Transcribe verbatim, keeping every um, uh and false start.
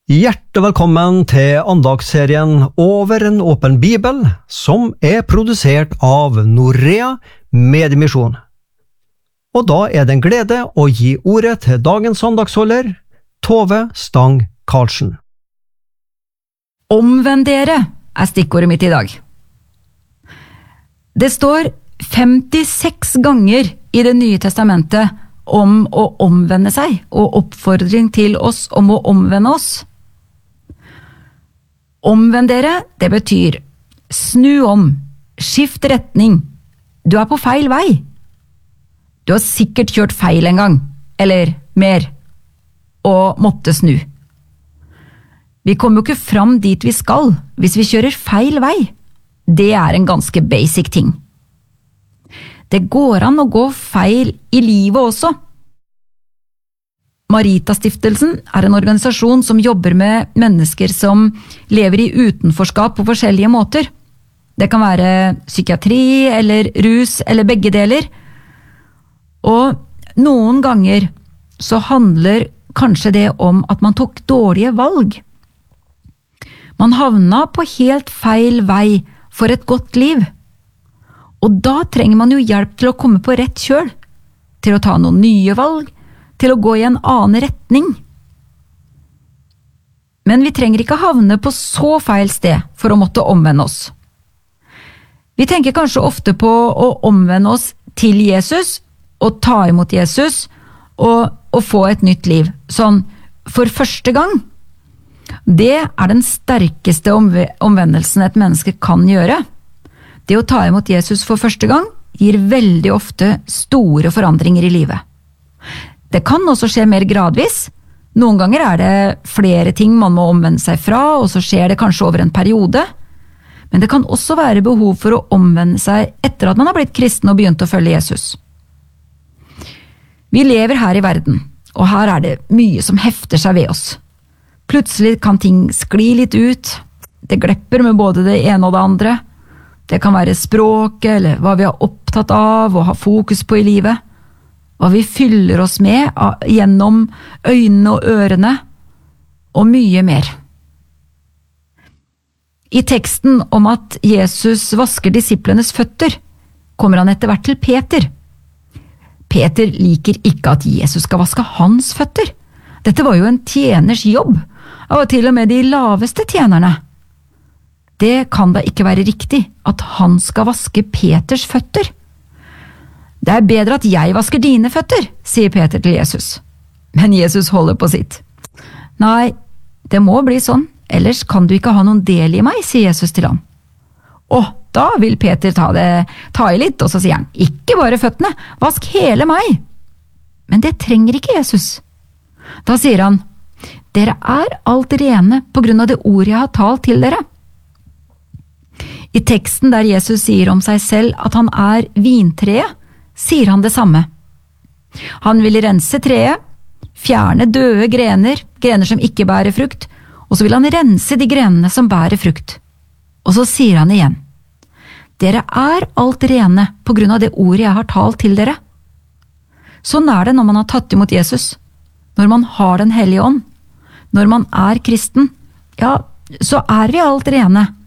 Hjertelig velkommen til andagsserien Over en åpen bibel, som er produsert av Norea Mediemisjon. Og da er det en glede å gi ordet til dagens andagsholder, Tove Stang Karlsen. Omvend dere er stikkordet mitt i dag. Det står femtiseks ganger i Det nye testamentet om å omvende seg, og oppfordring til oss om å omvende oss. Omvend dere, det betyr snu om, skift retning, du er på feil vei. Du har sikkert kjørt feil en gang, eller mer, og måtte snu. Vi kommer jo ikke fram dit vi skal hvis vi kjører feil vei. Det er en ganske basic ting. Det går an å gå feil i livet også. Marita-stiftelsen er en organisasjon som jobber med mennesker som lever i utenforskap på forskjellige måter. Det kan være psykiatri eller rus eller begge deler. Og noen ganger så handler kanskje det om at man tok dårlige valg. Man havna på helt feil vei for et godt liv. Og da trenger man jo hjelp til å komme på rett kjøl, til å ta noen nye valg, til å gå i en annen retning. Men vi trenger ikke havne på så feil sted for å måtte omvende oss. Vi tenker kanskje ofte på å omvende oss til Jesus, og ta imot Jesus, og, og få et nytt liv, sånn for første gang. Det er den sterkeste omvendelsen et menneske kan gjøre. Det å ta imot Jesus for første gang gir veldig ofte store forandringer i livet. Det kan også skje mer gradvis. Noen ganger er det flere ting man må omvende seg fra, og så skjer det kanskje over en periode. Men det kan også være behov for å omvende seg etter at man har blitt kristen og begynt å følge Jesus. Vi lever her i verden, og her er det mye som hefter seg ved oss. Plutselig kan ting skli litt ut. Det glepper med både det ene og det andre. Det kan være språket, eller hva vi er opptatt av og har fokus på i livet. Hva vi fyller oss med gjennom øynene og ørene, og mye mer. I teksten om at Jesus vasker disiplenes føtter, kommer han etter hvert til Peter. Peter liker ikke at Jesus skal vaske hans føtter. Dette var jo en tjeners jobb, og til og med de laveste tjenerne. Det kan da ikke være riktig at han skal vaske Peters føtter. Det er bedre at jeg vasker dine føtter, sier Peter til Jesus. Men Jesus holder på sitt. Nei, det må bli sånn, ellers kan du ikke ha noen del i meg, sier Jesus til ham. Åh, da vil Peter ta, det, ta i litt, og så sier han, ikke bare føttene, vask hele meg. Men det trenger ikke Jesus. Da sier han, dere er alt rene på grunn av det ordet jeg har talt til dere. I teksten der Jesus sier om seg selv at han er vintreet, sier han det samme. Han vil rense treet, fjerne døde grener, grener som ikke bærer frukt, og så vil han rense de grenene som bærer frukt. Og så sier han igjen, dere er alt rene på grunn av det ordet jeg har talt til dere. Sånn er det når man har tatt imot Jesus, når man har den hellige ånd, når man er kristen, ja, så er vi alt rene